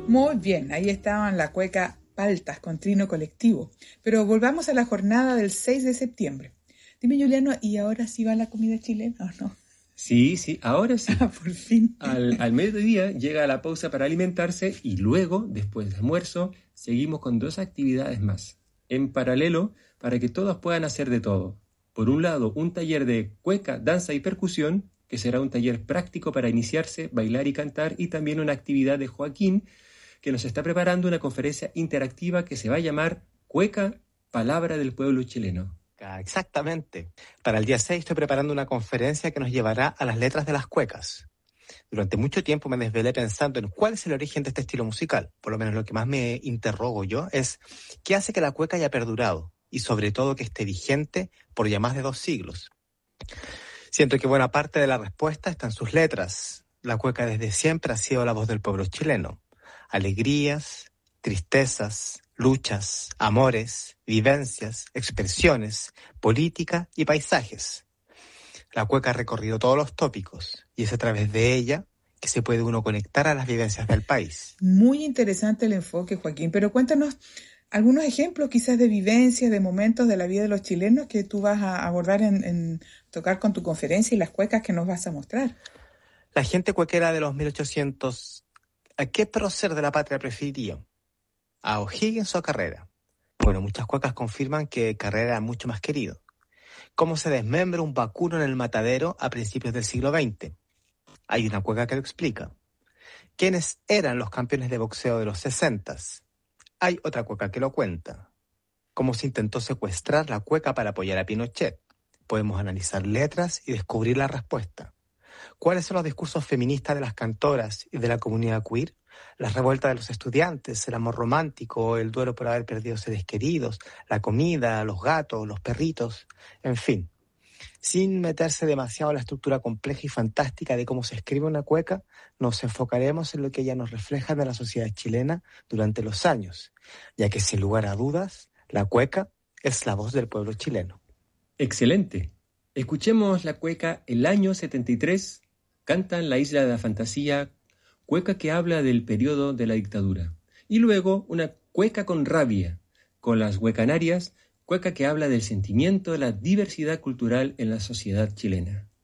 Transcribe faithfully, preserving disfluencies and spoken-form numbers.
Muy bien, ahí estaban la cueca Paltas con trino colectivo. Pero volvamos a la jornada del seis de septiembre. Dime, Juliano, ¿y ahora sí va la comida chilena o no? Sí, sí, ahora sí. Ah, por fin. Al, al mediodía llega la pausa para alimentarse y luego, después del almuerzo, seguimos con dos actividades más. En paralelo, para que todos puedan hacer de todo. Por un lado, un taller de cueca, danza y percusión, que será un taller práctico para iniciarse, bailar y cantar, y también una actividad de Joaquín, que nos está preparando una conferencia interactiva que se va a llamar Cueca, Palabra del Pueblo Chileno. Exactamente. Para el día seis estoy preparando una conferencia que nos llevará a las letras de las cuecas. Durante mucho tiempo me desvelé pensando en cuál es el origen de este estilo musical. Por lo menos lo que más me interrogo yo es qué hace que la cueca haya perdurado y sobre todo que esté vigente por ya más de dos siglos. Siento que buena parte de la respuesta está en sus letras. La cueca desde siempre ha sido la voz del pueblo chileno. Alegrías, tristezas, luchas, amores, vivencias, expresiones, política y paisajes. La cueca ha recorrido todos los tópicos y es a través de ella que se puede uno conectar a las vivencias del país. Muy interesante el enfoque, Joaquín, pero cuéntanos algunos ejemplos quizás de vivencias, de momentos de la vida de los chilenos que tú vas a abordar en, en tocar con tu conferencia y las cuecas que nos vas a mostrar. La gente cuequera de los mil ochocientos, ¿a qué prócer de la patria preferiría? ¿A O'Higgins o a Carrera? Bueno, muchas cuecas confirman que Carrera era mucho más querido. ¿Cómo se desmembra un vacuno en el matadero a principios del siglo veinte? Hay una cueca que lo explica. ¿Quiénes eran los campeones de boxeo de los sesentas? Hay otra cueca que lo cuenta. ¿Cómo se intentó secuestrar la cueca para apoyar a Pinochet? Podemos analizar letras y descubrir la respuesta. ¿Cuáles son los discursos feministas de las cantoras y de la comunidad queer? Las revueltas de los estudiantes, el amor romántico, el duelo por haber perdido seres queridos, la comida, los gatos, los perritos, en fin. Sin meterse demasiado en la estructura compleja y fantástica de cómo se escribe una cueca, nos enfocaremos en lo que ella nos refleja de la sociedad chilena durante los años, ya que sin lugar a dudas, la cueca es la voz del pueblo chileno. Excelente. Escuchemos la cueca El año setenta y tres, cantan La Isla de la Fantasía, cueca que habla del periodo de la dictadura. Y luego una cueca con rabia, con las huecanarias, cueca que habla del sentimiento de la diversidad cultural en la sociedad chilena.